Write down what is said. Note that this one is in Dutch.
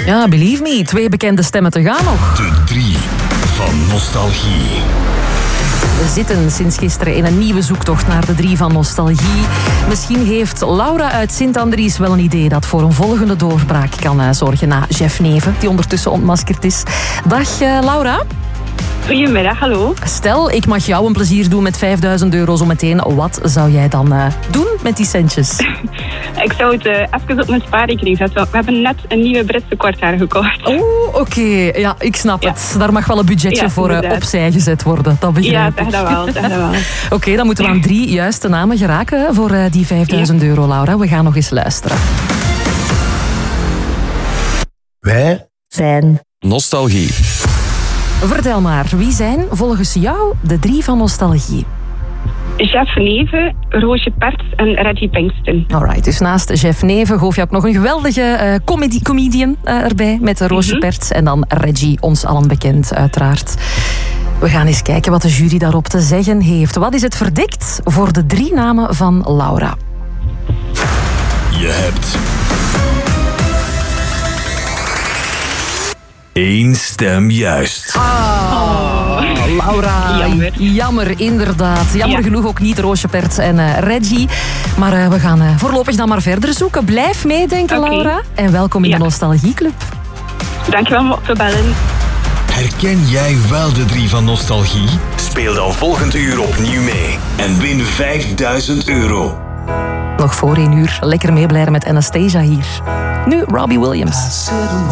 Ja, believe me, 2 bekende stemmen te gaan nog. De 3 van nostalgie. We zitten sinds gisteren in een nieuwe zoektocht naar de 3 van nostalgie. Misschien heeft Laura uit Sint-Andries wel een idee dat voor een volgende doorbraak kan zorgen na Jeff Neven, die ondertussen ontmaskerd is. Dag Laura. Goedemiddag, hallo. Stel, ik mag jou een plezier doen met €5.000 zometeen. Wat zou jij dan doen met die centjes? Ik zou het even op mijn spaarrekening zetten. We hebben net een nieuwe Britse korthaar gekocht. Oh, oké. Ja, ik snap het. Daar mag wel een budgetje voor opzij gezet worden. Dat begrijp ik. Ja, zeg dat wel. Oké, dan moeten we aan 3 juiste namen geraken voor die €5.000, Laura. We gaan nog eens luisteren. Wij zijn nostalgie. Vertel maar, wie zijn volgens jou de 3 van nostalgie? Jeff Neven, Roosje Perts en Reggie Pinkston. Alright, dus naast Jeff Neven goof je ook nog een geweldige comedian erbij met Roosje Perts en dan Reggie, ons allen bekend uiteraard. We gaan eens kijken wat de jury daarop te zeggen heeft. Wat is het verdict voor de 3 namen van Laura? Je hebt 1 stem juist. Laura, jammer inderdaad. Jammer genoeg ook niet Roosje Perts en Reggie. Maar we gaan voorlopig dan maar verder zoeken. Blijf meedenken, Laura. En welkom in de Nostalgieclub. Dankjewel voor bellen. Herken jij wel de 3 van nostalgie? Speel dan volgend uur opnieuw mee en win €5.000. Nog voor 1 uur lekker meeblijden met Anastasia hier. Nu Robbie Williams.